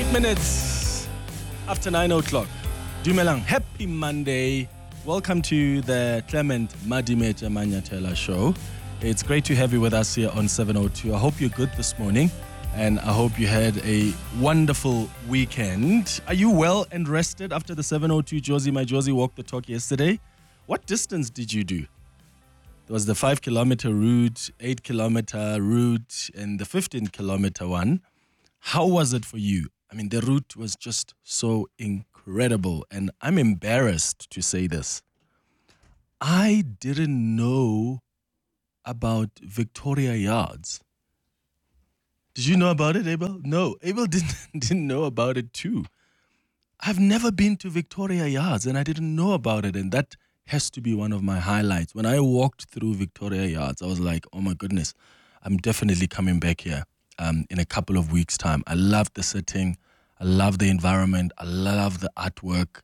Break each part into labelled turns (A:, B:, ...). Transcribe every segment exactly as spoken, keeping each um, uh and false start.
A: Eight minutes after nine o'clock. Dumelang, happy Monday. Welcome to the Clement Madimeja Manyatela show. It's great to have you with us here on seven oh two. I hope you're good this morning and I hope you had a wonderful weekend. Are you well and rested after the seven oh two Josie My Josie walk the talk yesterday? What distance did you do? There was the five kilometer route, eight kilometer route, and the fifteen kilometer one. How was it for you? I mean, the route was just so incredible, and I'm embarrassed to say this. I didn't know about Victoria Yards. Did you know about it, Abel? No, Abel didn't, didn't know about it too. I've never been to Victoria Yards, and I didn't know about it, and that has to be one of my highlights. When I walked through Victoria Yards, I was like, oh my goodness, I'm definitely coming back here. Um, in a couple of weeks' time. I love the setting. I love the environment. I love the artwork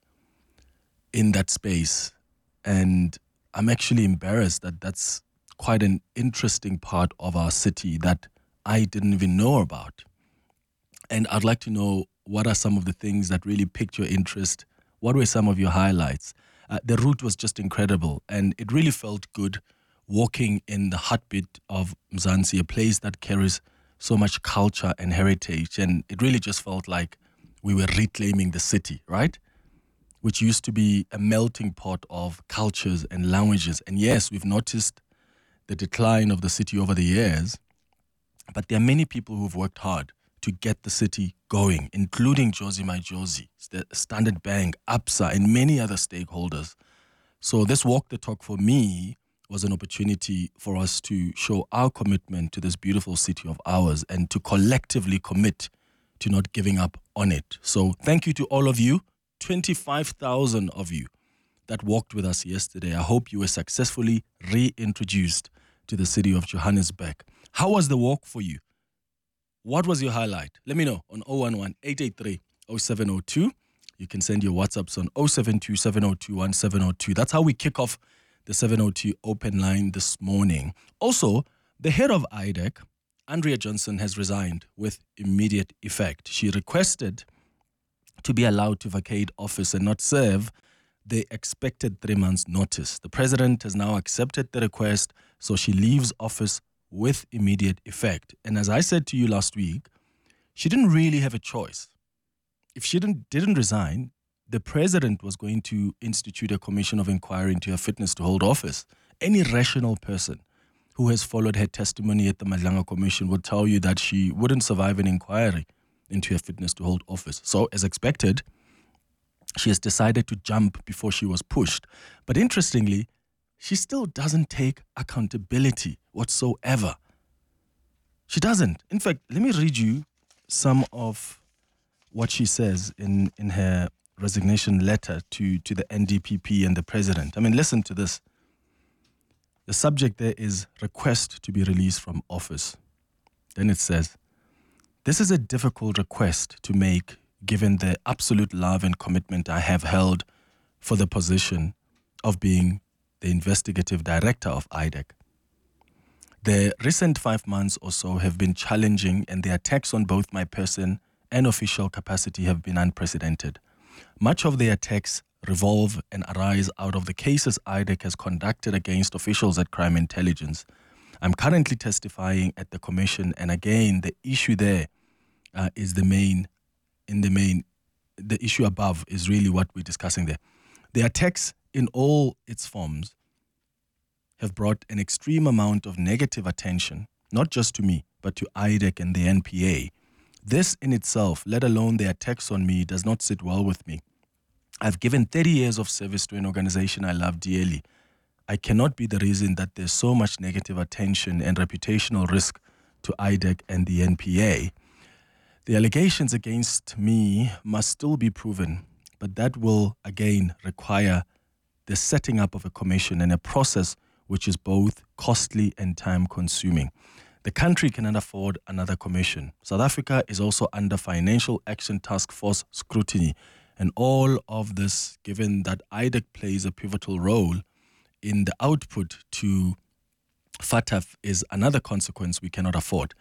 A: in that space. And I'm actually embarrassed that that's quite an interesting part of our city that I didn't even know about. And I'd like to know, what are some of the things that really piqued your interest? What were some of your highlights? Uh, the route was just incredible. And it really felt good walking in the heartbeat of Mzansi, a place that carries so much culture and heritage, and it really just felt like we were reclaiming the city, right? Which used to be a melting pot of cultures and languages. And yes, we've noticed the decline of the city over the years, but there are many people who've worked hard to get the city going, including Josie My Josie, the Standard Bank, ABSA, and many other stakeholders. So this walk the talk for me was an opportunity for us to show our commitment to this beautiful city of ours and to collectively commit to not giving up on it. So thank you to all of you, twenty-five thousand of you that walked with us yesterday. I hope you were successfully reintroduced to the city of Johannesburg. How was the walk for you? What was your highlight? Let me know on zero one one, eight eight three, zero seven zero two. You can send your WhatsApps on zero seven two, seven zero two, one seven zero two. That's how we kick off the seven oh two open line this morning. Also, the head of I D E C, Andrea Johnson, has resigned with immediate effect. She requested to be allowed to vacate office and not serve the expected three months notice. The president has now accepted the request, so she leaves office with immediate effect. And as I said to you last week, she didn't really have a choice. If she didn't, didn't resign, the president was going to institute a commission of inquiry into her fitness to hold office. Any rational person who has followed her testimony at the Madlanga Commission would tell you that she wouldn't survive an inquiry into her fitness to hold office. So, as expected, she has decided to jump before she was pushed. But interestingly, she still doesn't take accountability whatsoever. She doesn't. In fact, let me read you some of what she says in, in her resignation letter to, to the N D P P and the president. I mean, listen to this. The subject there is request to be released from office. Then it says, this is a difficult request to make given the absolute love and commitment I have held for the position of being the investigative director of I D E C. The recent five months or so have been challenging, and the attacks on both my person and official capacity have been unprecedented. Much of the attacks revolve and arise out of the cases I D E C has conducted against officials at Crime Intelligence. I'm currently testifying at the commission, and again, the issue there uh, is the main, in the main, the issue above is really what we're discussing there. The attacks in all its forms have brought an extreme amount of negative attention, not just to me, but to I D E C and the N P A. This in itself, let alone the attacks on me, does not sit well with me. I've given thirty years of service to an organization I love dearly. I cannot be the reason that there's so much negative attention and reputational risk to I D E C and the N P A. The allegations against me must still be proven, but that will again require the setting up of a commission and a process which is both costly and time-consuming. The country cannot afford another commission. South Africa is also under Financial Action Task Force scrutiny, and all of this, given that I D E C plays a pivotal role in the output to F A T F, is another consequence we cannot afford.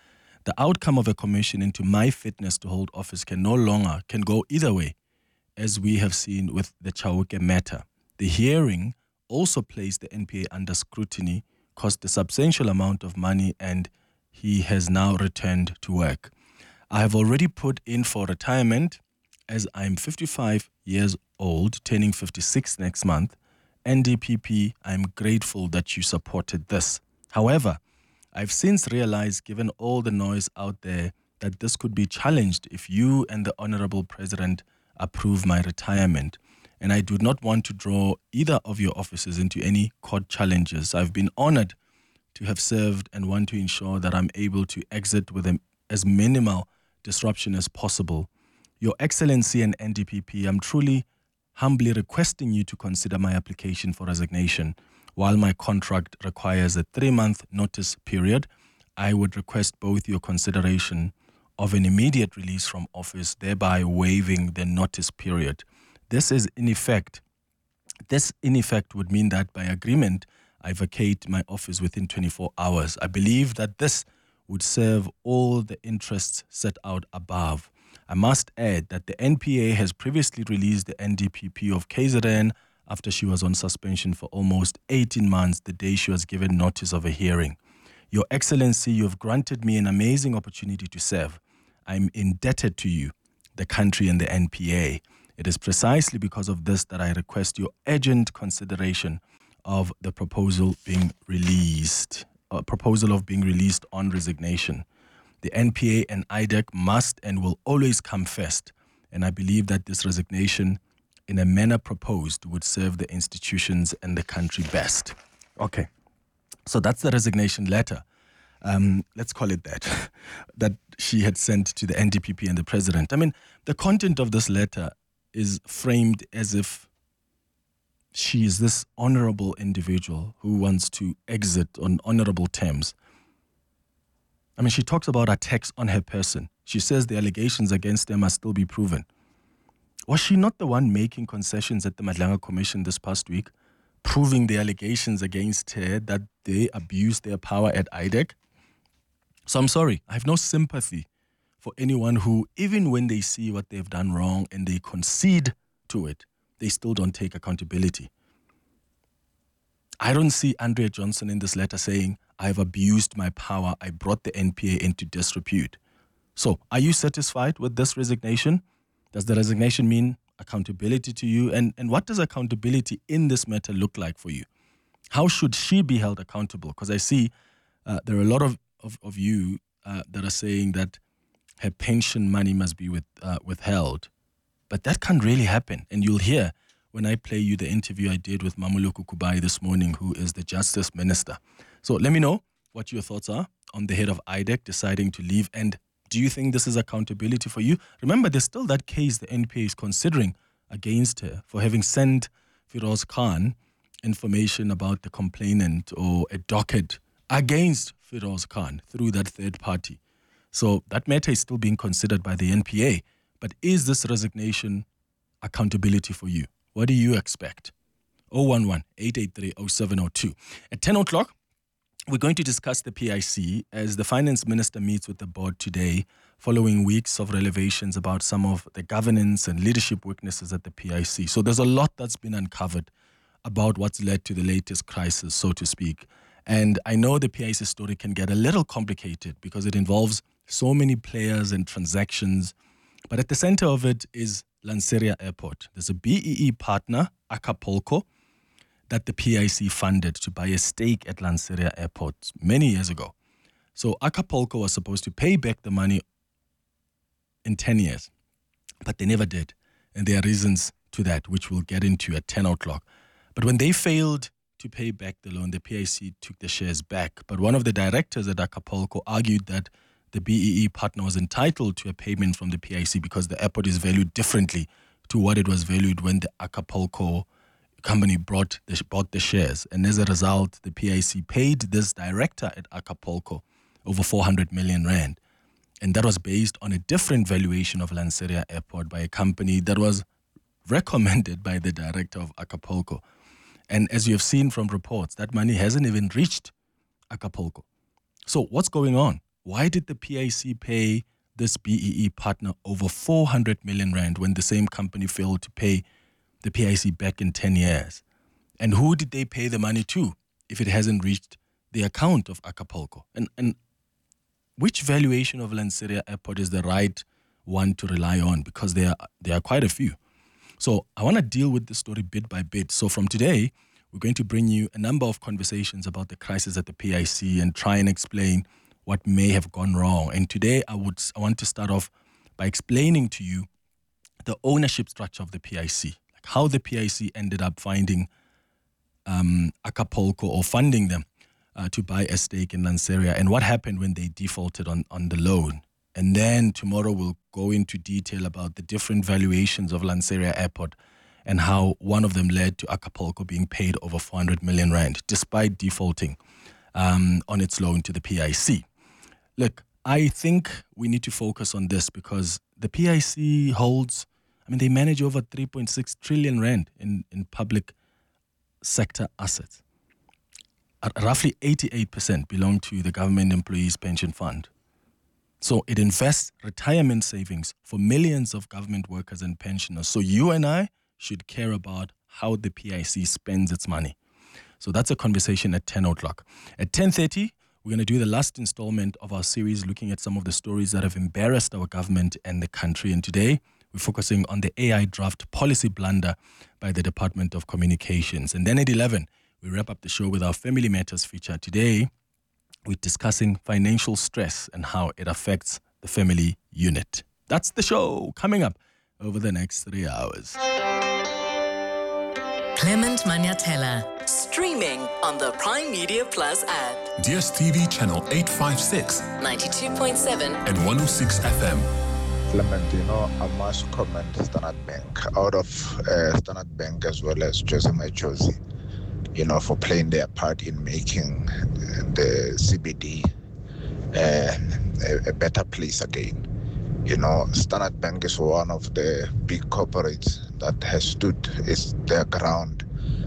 A: the outcome of a commission into my fitness to hold office can no longer, can go either way, as we have seen with the Chauke matter. The hearing also placed the N P A under scrutiny, cost a substantial amount of money, and he has now returned to work. I have already put in for retirement as I'm fifty-five years old, turning fifty-six next month. N D P P, I'm grateful that you supported this. However, I've since realized, given all the noise out there, that this could be challenged if you and the Honorable President approve my retirement. And I do not want to draw either of your offices into any court challenges. I've been honored to have served and want to ensure that I'm able to exit with a, as minimal disruption as possible. Your Excellency and N D P P, I'm truly humbly requesting you to consider my application for resignation. While my contract requires a three-month notice period, I would request both your consideration of an immediate release from office, thereby waiving the notice period. This is in effect, this in effect would mean that by agreement, I vacate my office within twenty-four hours. I believe that this would serve all the interests set out above. I must add that the N P A has previously released the N D P P of K Z N after she was on suspension for almost eighteen months the day she was given notice of a hearing. Your Excellency, you have granted me an amazing opportunity to serve. I'm indebted to you, the country, and the N P A. It is precisely because of this that I request your urgent consideration of the proposal being released, a proposal of being released on resignation. The N P A and I D E C must and will always come first, and I believe that this resignation, in a manner proposed, would serve the institutions and the country best. Okay, so that's the resignation letter. Um, let's call it that, that she had sent to the N D P P and the president. I mean, the content of this letter is framed as if she is this honorable individual who wants to exit on honorable terms. I mean, she talks about attacks on her person. She says the allegations against her must still be proven. Was she not the one making concessions at the Madlanga Commission this past week, proving the allegations against her that they abused their power at I D E C? So I'm sorry, I have no sympathy for anyone who, even when they see what they've done wrong and they concede to it, they still don't take accountability. I don't see Andrea Johnson in this letter saying, I've abused my power, I brought the N P A into disrepute. So, are you satisfied with this resignation? Does the resignation mean accountability to you? And, and what does accountability in this matter look like for you? How should she be held accountable? Because I see uh, there are a lot of, of, of you uh, that are saying that her pension money must be with, uh, withheld. But that can't really happen. And you'll hear when I play you the interview I did with Mamuluku Kubai this morning, who is the Justice Minister. So let me know what your thoughts are on the head of I D E C deciding to leave. And do you think this is accountability for you? Remember, there's still that case the N P A is considering against her for having sent Firoz Khan information about the complainant or a docket against Firoz Khan through that third party. So that matter is still being considered by the N P A. But is this resignation accountability for you? What do you expect? zero one one, eight eight three, zero seven zero two. At ten o'clock, we're going to discuss the P I C as the finance minister meets with the board today following weeks of revelations about some of the governance and leadership weaknesses at the P I C. So there's a lot that's been uncovered about what's led to the latest crisis, so to speak. And I know the P I C story can get a little complicated because it involves so many players and transactions. But at the center of it is Lanseria Airport. There's a B E E partner, Acapulco, that the P I C funded to buy a stake at Lanseria Airport many years ago. So Acapulco was supposed to pay back the money in ten years, but they never did. And there are reasons to that, which we'll get into at ten o'clock. But when they failed to pay back the loan, the P I C took the shares back. But one of the directors at Acapulco argued that the B E E partner was entitled to a payment from the P I C because the airport is valued differently to what it was valued when the Acapulco company brought the, bought the shares. And as a result, the P I C paid this director at Acapulco over four hundred million rand. And that was based on a different valuation of Lanseria Airport by a company that was recommended by the director of Acapulco. And as you have seen from reports, that money hasn't even reached Acapulco. So what's going on? why did the P I C pay this B E E partner over four hundred million rand when the same company failed to pay the P I C back in ten years? And who did they pay the money to if it hasn't reached the account of Acapulco? And and which valuation of Lanseria Airport is the right one to rely on? Because there are, there are quite a few. So I want to deal with this story bit by bit. So from today, we're going to bring you a number of conversations about the crisis at the P I C and try and explain what may have gone wrong. And today I would I want to start off by explaining to you the ownership structure of the P I C, like how the P I C ended up finding um, Acapulco or funding them uh, to buy a stake in Lanseria, and what happened when they defaulted on, on the loan. And then tomorrow we'll go into detail about the different valuations of Lanseria Airport and how one of them led to Acapulco being paid over four hundred million rand, despite defaulting um, on its loan to the P I C. Look, I think we need to focus on this because the P I C holds, I mean, they manage over three point six trillion rand in, in public sector assets. Uh, roughly eighty-eight percent belong to the Government Employees Pension Fund. So it invests retirement savings for millions of government workers and pensioners. So you and I should care about how the P I C spends its money. So that's a conversation at ten o'clock. At ten thirty, we're going to do the last installment of our series looking at some of the stories that have embarrassed our government and the country. And today, we're focusing on the A I draft policy blunder by the Department of Communications. And then at eleven, we wrap up the show with our Family Matters feature. Today, we're discussing financial stress and how it affects the family unit. That's the show coming up over the next three hours.
B: Clement Maniatella, streaming on the Prime Media Plus app.
C: D S T V channel eight fifty-six,
B: ninety-two point seven
C: and one oh six F M.
D: Clement, you know, I must comment Standard Bank, out of uh, Standard Bank as well as Jose Majosi, you know, for playing their part in making the C B D uh, a, a better place again. You know, Standard Bank is one of the big corporates that has stood its their ground,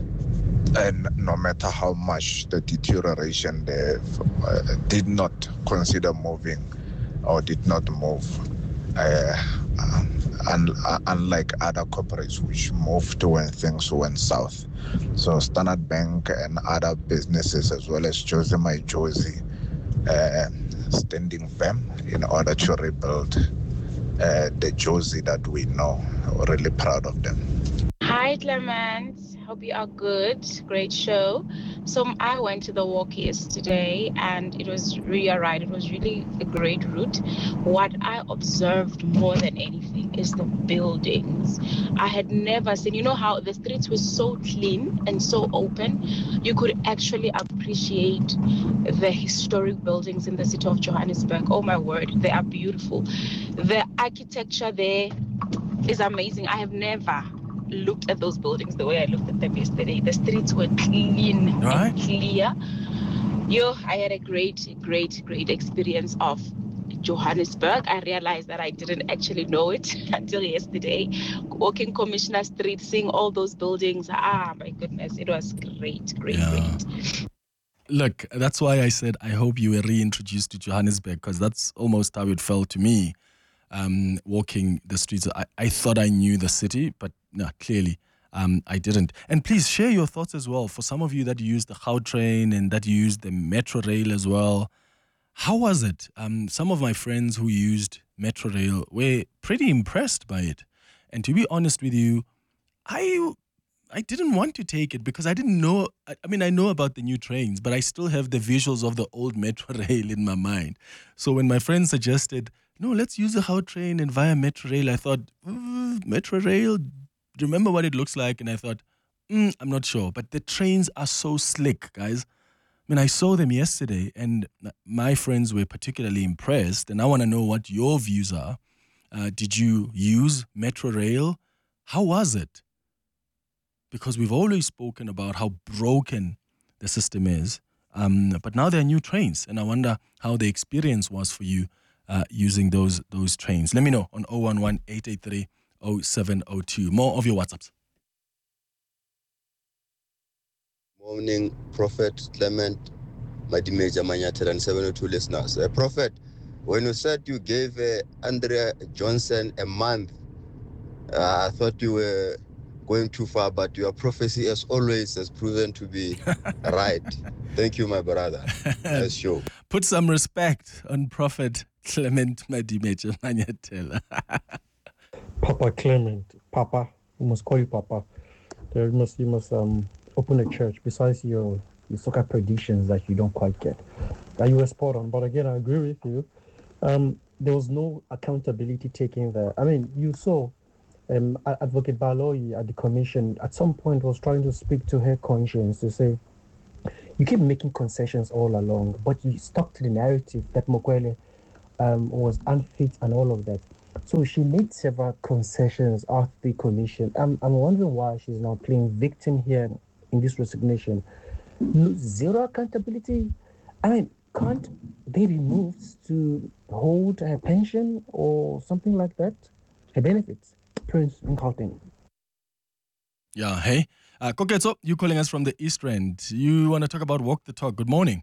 D: and no matter how much the deterioration, they uh, did not consider moving or did not move. Uh, um, and, uh, unlike other corporates which moved when things went south. So Standard Bank and other businesses as well as Jose Majosi uh, standing firm in order to rebuild uh, the Josie that we know. We're really proud of them.
E: Hi Clement, hope you are good. Great show. So I went to the walk yesterday and it was really alright. It was really a great route. What I observed more than anything is the buildings. I had never seen, you know how the streets were so clean and so open. You could actually appreciate the historic buildings in the city of Johannesburg. Oh my word, they are beautiful. The architecture there is amazing. I have never looked at those buildings the way I looked at them yesterday. The streets were clean
A: right.
E: and clear. Yo, I had a great, great, great experience of Johannesburg. I realized that I didn't actually know it until yesterday. Walking Commissioner Street, seeing all those buildings. Ah, my goodness, it was great, great,
A: Yeah.
E: great.
A: Look, that's why I said I hope you were reintroduced to Johannesburg, because that's almost how it felt to me. Um, walking the streets, I, I thought I knew the city, but no, clearly um, I didn't. And please share your thoughts as well. For some of you that used the Gautrain and that used the Metro Rail as well, how was it? Um, some of my friends who used Metro Rail were pretty impressed by it. And to be honest with you, I I didn't want to take it because I didn't know. I, I mean, I know about the new trains, but I still have the visuals of the old Metro Rail in my mind. So when my friend suggested, no, let's use the Gautrain and via Metro Rail, I thought, mm, Metro Rail, do you remember what it looks like? And I thought, mm, I'm not sure. But the trains are so slick, guys. I mean, I saw them yesterday, and my friends were particularly impressed. And I want to know what your views are. Uh, did you use Metro Rail? How was it? Because we've always spoken about how broken the system is. Um, but now there are new trains, and I wonder how the experience was for you uh, using those those trains. Let me know on zero one one, eight eight three, zero seven zero two. More of your WhatsApps.
F: Morning, Prophet Clement, Madimeja Manyatel, and seven oh two listeners. Uh, Prophet, when you said you gave uh, Andrea Johnson a month, uh, I thought you were going too far, but your prophecy, as always, has proven to be right. Thank you, my brother. Nice show.
A: Put some respect on Prophet Clement Madimeche Manyatela.
G: Papa Clement, Papa, we must call you Papa. There must you must um open a church. Besides your your soccer predictions that you don't quite get, that you were spot on. But again, I agree with you. Um, there was no accountability taken there. I mean, you saw um Advocate Baloyi at the commission at some point was trying to speak to her conscience to say, you keep making concessions all along, but you stuck to the narrative that Mokwele um, was unfit and all of that. So she made several concessions at the commission. I'm, I'm wondering why she's now playing victim here in this resignation. No, zero accountability. I mean, can't they be moved to hold her pension or something like that? Her benefits. Prince in Gauteng.
A: Yeah, hey. Uh, Koketso, you calling us from the East End. You want to talk about Walk the Talk. Good morning.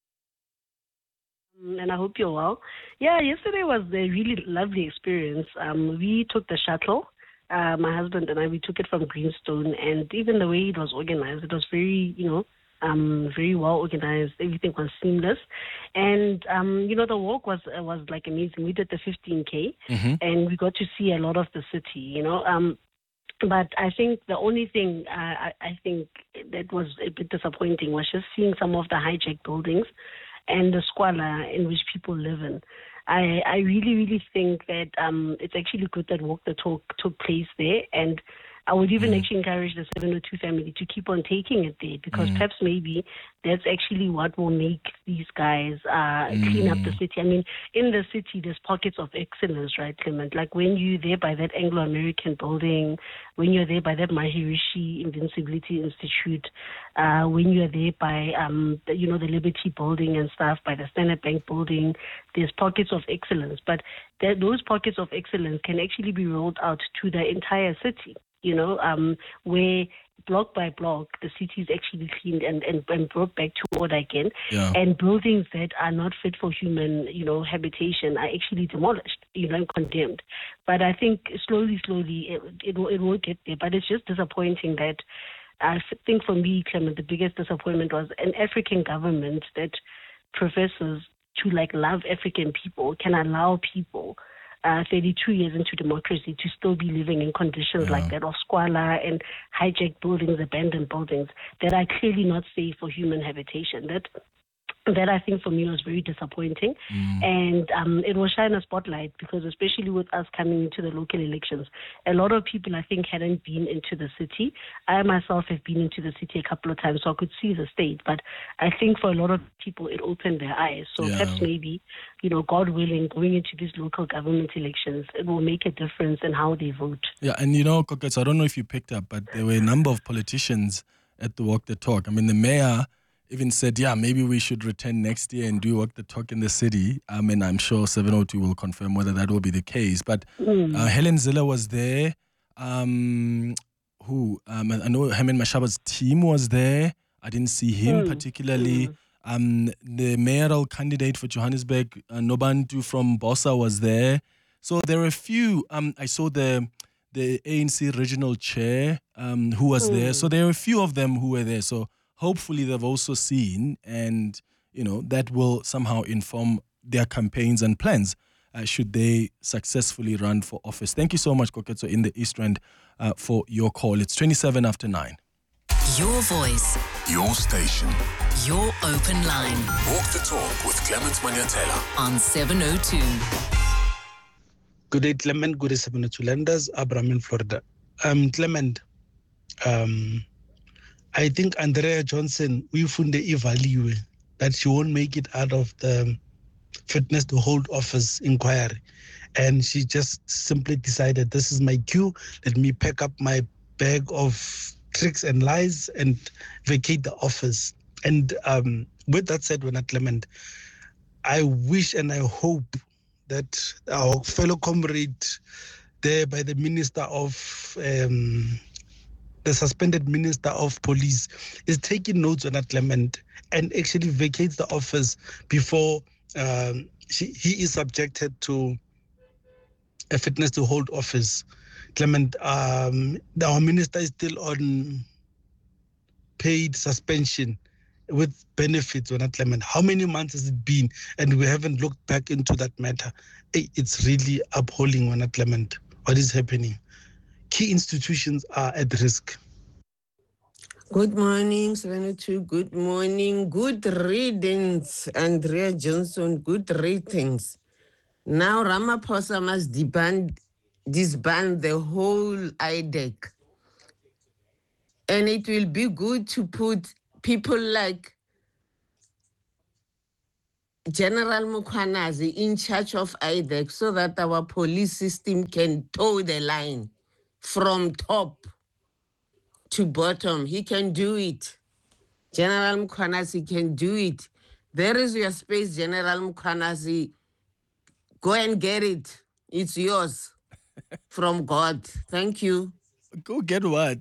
H: And I hope you're well. Yeah, yesterday was a really lovely experience. Um, we took the shuttle, uh, my husband and I, we took it from Greenstone, and even the way it was organized, it was very, you know, um, very well organized. Everything was seamless. And, um, you know, the walk was uh, was like amazing. We did the fifteen K, mm-hmm. and we got to see a lot of the city, you know. Um, But I think the only thing uh, I, I think that was a bit disappointing was just seeing some of the hijacked buildings and the squalor in which people live in. I, I really, really think that um, it's actually good that Walk the Talk took place there. And I would even mm. actually encourage the seven oh two family to keep on taking it there, because mm. perhaps maybe that's actually what will make these guys uh, mm. clean up the city. I mean, in the city, there's pockets of excellence, right, Clement? Like when you're there by that Anglo-American building, when you're there by that Maharishi Invincibility Institute, uh, when you're there by, um, the, you know, the Liberty building and stuff, by the Standard Bank building, there's pockets of excellence. But that, those pockets of excellence can actually be rolled out to the entire city. You know, um, where block by block, the city is actually cleaned and, and, and brought back to order again. Yeah. And buildings that are not fit for human, you know, habitation are actually demolished, you know, and condemned. But I think slowly, slowly, it, it, will, it will get there. But it's just disappointing that I think for me, Clement, the biggest disappointment was an African government that professes to, like, love African people, can allow people Uh, thirty-two years into democracy to still be living in conditions yeah. like that of squalor and hijacked buildings, abandoned buildings that are clearly not safe for human habitation. That that I think for me was very disappointing. Mm. And um, it will shine a spotlight because especially with us coming into the local elections, a lot of people I think hadn't been into the city. I myself have been into the city a couple of times, so I could see the state. But I think for a lot of people, it opened their eyes. So yeah. perhaps maybe, you know, God willing, going into these local government elections, it will make a difference in how they vote.
A: Yeah, and you know, Koketso, I don't know if you picked up, but there were a number of politicians at the Walk the Talk. I mean, the mayor even said, yeah, maybe we should return next year and do Walk the Talk in the city. I mean, I'm sure seven oh two will confirm whether that will be the case. But mm. uh, Helen Zille was there. Um, who? Um, I know Herman Mashaba's team was there. I didn't see him mm. particularly. Mm. Um, the mayoral candidate for Johannesburg, uh, Nobantu from Bossa, was there. So there are a few. Um, I saw the the A N C regional chair um, who was mm. there. So there are a few of them who were there. So hopefully they've also seen, and you know that will somehow inform their campaigns and plans uh, should they successfully run for office. Thank you so much, Koketso, in the East End uh, for your call. It's twenty-seven after nine.
B: Your voice.
C: Your station.
B: Your open line.
C: Walk the Talk with Clement Manyatela
B: on seven oh two.
I: Good day, Clement. Good day, seven oh two Landers. Abraham in Florida. Um, Clement, um, I think Andrea Johnson, we found the value that she won't make it out of the fitness to hold office inquiry. And she just simply decided, this is my cue. Let me pack up my bag of tricks and lies and vacate the office. And um, with that said, when Clement, I wish and I hope that our fellow comrade there by the Minister of, um, the suspended Minister of Police is taking notes on that, Clement, and actually vacates the office before um, she, he is subjected to a fitness to hold office. Clement, um, our minister is still on paid suspension with benefits, when Clement. How many months has it been? And we haven't looked back into that matter. It's really appalling, when Clement, what is happening. Key institutions are at risk.
J: Good morning, seven oh two. Good morning. Good readings, Andrea Johnson. Good ratings. Now Ramaphosa must disband, disband the whole I D E C. And it will be good to put people like General Mukhwanazi in charge of I D E C so that our police system can toe the line from top to bottom. He can do it. General Mukhwanazi can do it. There is your space, General Mukhwanazi. Go and get it. It's yours from God. Thank you.
A: Go get what?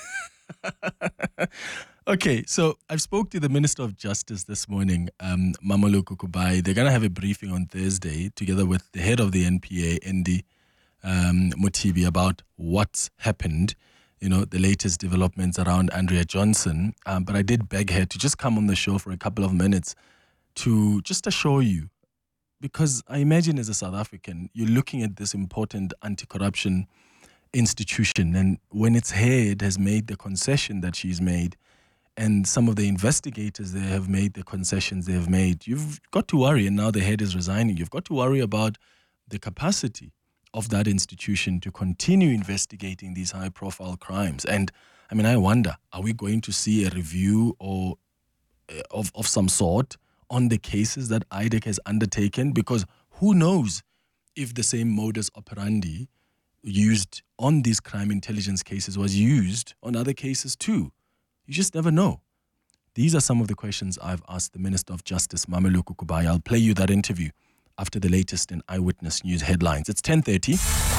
A: Okay, so I've spoke to the Minister of Justice this morning, um, Mamoloko Kubai. They're going to have a briefing on Thursday together with the head of the N P A, Andy um, Mothibi, about what's happened, you know, the latest developments around Andrea Johnson. Um, but I did beg her to just come on the show for a couple of minutes to just assure you, because I imagine as a South African, you're looking at this important anti-corruption institution, and when its head has made the concession that she's made, and some of the investigators there have made the concessions they have made, you've got to worry, and now the head is resigning, you've got to worry about the capacity of that institution to continue investigating these high-profile crimes. And, I mean, I wonder, are we going to see a review or uh, of, of some sort on the cases that I D E C has undertaken? Because who knows if the same modus operandi used on these crime intelligence cases was used on other cases too. You just never know. These are some of the questions I've asked the Minister of Justice, Mamoloko Kubai. I'll play you that interview after the latest in Eyewitness News headlines. It's ten thirty.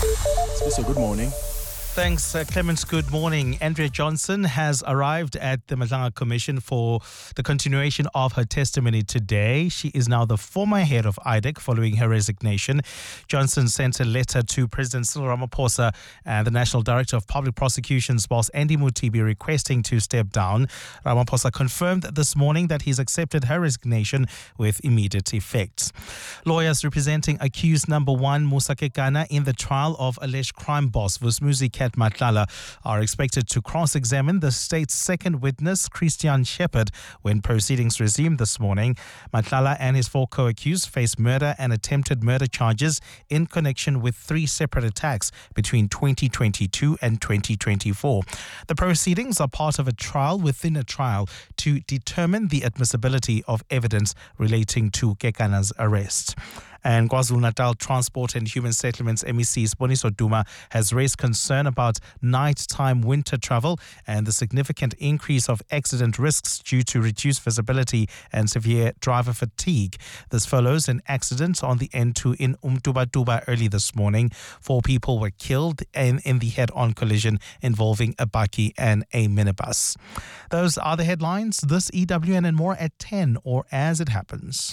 A: So good morning.
K: Thanks, uh, Clemens. Good morning. Andrea Johnson has arrived at the Madlanga Commission for the continuation of her testimony today. She is now the former head of I D E C following her resignation. Johnson sent a letter to President Cyril Ramaphosa and the National Director of Public Prosecutions, boss Andy Mothibi, requesting to step down. Ramaphosa confirmed this morning that he's accepted her resignation with immediate effect. Lawyers representing accused number one Musa Kekana in the trial of alleged crime boss Vusmuzi Matlala are expected to cross-examine the state's second witness, Christian Shepherd, when proceedings resumed this morning. Matlala and his four co-accused face murder and attempted murder charges in connection with three separate attacks between twenty twenty-two and twenty twenty-four. The proceedings are part of a trial within a trial to determine the admissibility of evidence relating to Kekana's arrest. And KwaZulu-Natal Transport and Human Settlements M E C Siboniso Duma has raised concern about nighttime winter travel and the significant increase of accident risks due to reduced visibility and severe driver fatigue. This follows an accident on the N two in Umtuba-Tuba early this morning. Four people were killed in, in the head-on collision involving a bakkie and a minibus. Those are the headlines. This E W N and more at ten, or as it happens.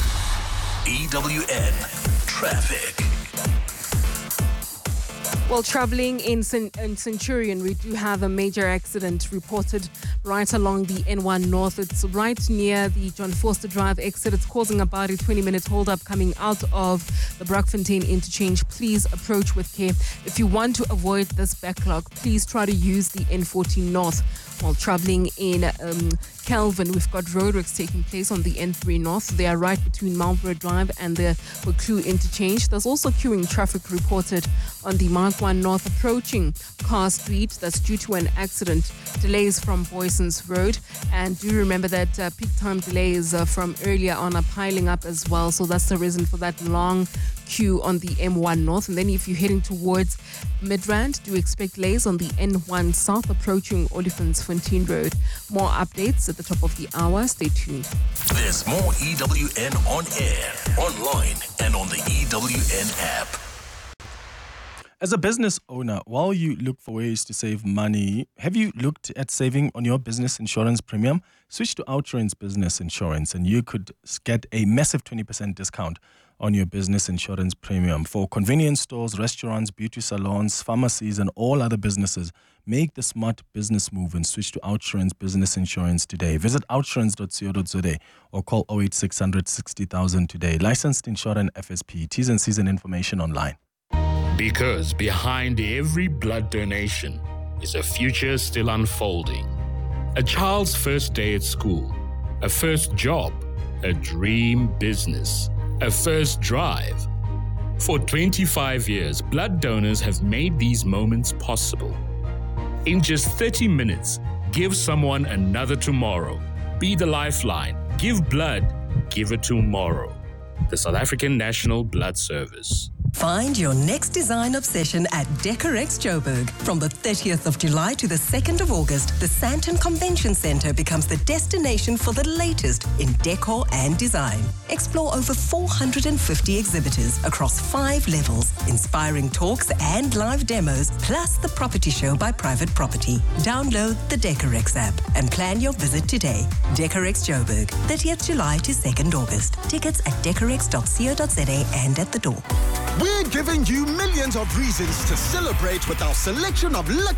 C: E W N Traffic.
L: Well, traveling in, in Centurion, we do have a major accident reported right along the N one North. It's right near the John Forster Drive exit. It's causing about a twenty-minute hold-up coming out of the Brockfontein interchange. Please approach with care. If you want to avoid this backlog, please try to use the N fourteen North. While traveling in um, Kelvin, we've got roadworks taking place on the N three North. They are right between Marlborough Drive and the Buccleuch interchange. There's also queuing traffic reported on the Mark one North approaching Carr Street. That's due to an accident. Delays from Boyson's Road. And do remember that uh, peak time delays uh, from earlier on are piling up as well. So that's the reason for that long queue on the M one North. And then if you're heading towards Midrand, do expect delays on the N one South approaching Olifantsfontein Road. More updates at the top of the hour. Stay tuned.
C: There's more E W N on air, online, and on the E W N app.
A: As a business owner, while you look for ways to save money, have you looked at saving on your business insurance premium? Switch to Outsurance Business Insurance and you could get a massive twenty percent discount on your business insurance premium. For convenience stores, restaurants, beauty salons, pharmacies, and all other businesses, make the smart business move and switch to Outsurance Business Insurance today. Visit outsurance dot co dot za or call oh eight six hundred sixty thousand today. Licensed insurance F S P. T's and C's and information online.
M: Because behind every blood donation is a future still unfolding. A child's first day at school, a first job, a dream business, a first drive. For twenty-five years, blood donors have made these moments possible. In just thirty minutes, give someone another tomorrow. Be the lifeline. Give blood. Give it tomorrow. The South African National Blood Service.
B: Find your next design obsession at Decorex Joburg. From the thirtieth of July to the second of August, the Sandton Convention Centre becomes the destination for the latest in decor and design. Explore over four hundred fifty exhibitors across five levels, inspiring talks and live demos, plus the property show by Private Property. Download the Decorex app and plan your visit today. Decorex Joburg, thirtieth of July to second of August. Tickets at decorex dot co dot za and at the door.
N: We're giving you millions of reasons to celebrate with our selection of lucky